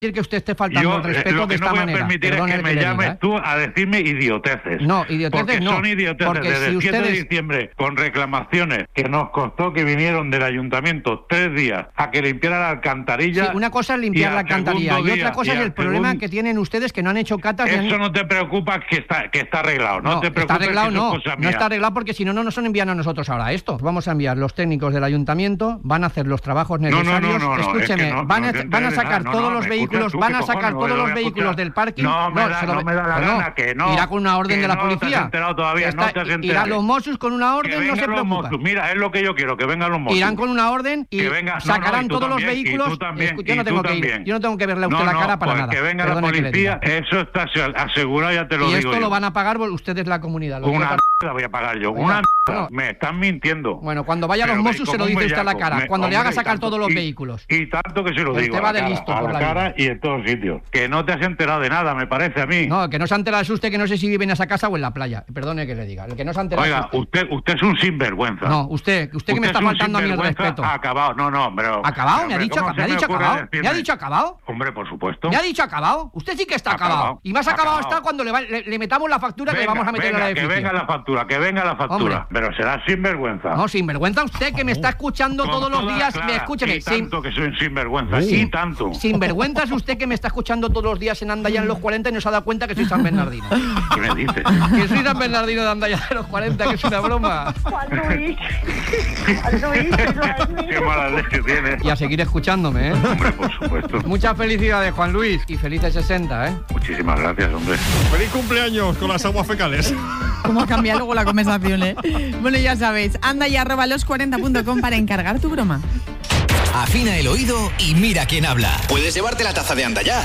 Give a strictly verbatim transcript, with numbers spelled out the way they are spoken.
que usted esté faltando Yo, al respeto lo que de esta no voy a manera. permitir Perdone es que que me le llames diga, ¿eh? tú a decirme idioteces. No, idioteces porque no. son idioteces. Porque Desde si el siete de ustedes... diciembre, con reclamaciones que nos costó que vinieron del ayuntamiento tres días a que limpiara la alcantarilla. Sí, una cosa es limpiar la alcantarilla y otra cosa y es el problema segun... que tienen ustedes que no han hecho catas. Eso han... no te preocupa que está, que está arreglado. No, no te preocupes. Está arreglado, que no. es cosa no mía. está arreglado porque si no, no nos han enviado a nosotros ahora esto. Vamos a enviar los técnicos del ayuntamiento, van a hacer los trabajos necesarios. No, no, no, no, Escúcheme, es que no, van, a, no van a sacar no, todos no, los me vehículos, tú, van a cojones, sacar no todos los a vehículos del parking. No, me no, da, lo... no me da la no, gana, que no. Irá con una orden que de la no policía. te has enterado todavía, Está, no te has enterado. Irán los Mossos con una orden, no se preocupa. Mira, es lo que yo quiero, que vengan los Mossos. Irán con una orden y venga, sacarán no, no, todos también, los vehículos. También, Escu... Yo no tengo que ir, yo no tengo que verle a usted no, la cara no, para pues nada. Que venga Perdone la policía, que eso está asegurado, ya te lo y digo. Y esto yo. lo van a pagar ustedes la comunidad. Lo una la voy a pagar yo, Venga, una no. me están mintiendo. Bueno, cuando vaya a los Mossos se lo dice usted a la cara, me, cuando hombre, le haga sacar tanto, todos los y, vehículos. Y tanto que se lo usted digo va a la, de cara, listo a por la la cara vida. Y en todos sitios. Que no te has enterado de nada, me parece a mí. No, que no se ha enterado es usted, que no sé si vive en esa casa o en la playa. Perdone que le diga. El que no se ha enterado Oiga, es usted. usted, usted es un sinvergüenza. No, usted, usted, usted que me está faltando a mí el respeto. Acabado, no, no, pero... ¿Acabado? Pero, ¿Me ha dicho, ¿cómo ¿me ha se dicho me acabado? decirme? ¿Me ha dicho acabado? Hombre, por supuesto. ¿Me ha dicho acabado? Usted sí que está acabado. acabado. Y más acabado, acabado está cuando le, va, le, le metamos la factura venga, que le vamos a meter venga, a la edificio. Que venga la factura, que venga la factura. Hombre. Pero será sinvergüenza. No, sinvergüenza usted que me está escuchando Con todos los días. Clara, Me escúcheme. Y tanto sin... que soy un sinvergüenza, uh. y tanto. Sinvergüenza es usted que me está escuchando todos los días en Andaya en los cuarenta y no se ha dado cuenta que soy San Bernardino. ¿Qué me dices? Que soy San Bernardino de Andaya de los cuarenta, que es una broma. Juan Luis. Juan Luis, qué mala leche tienes. Y a seguir escuchándome, ¿eh? Hombre, por supuesto. Muchas felicidades, Juan Luis, y felices sesenta, ¿eh? Muchísimas gracias, hombre. Feliz cumpleaños con las aguas fecales. ¿Cómo cambia luego la conversación, eh? Bueno, ya sabéis, anda y arroba los cuarenta punto com para encargar tu broma. Afina el oído y mira quién habla. Puedes llevarte la taza de Anda Ya.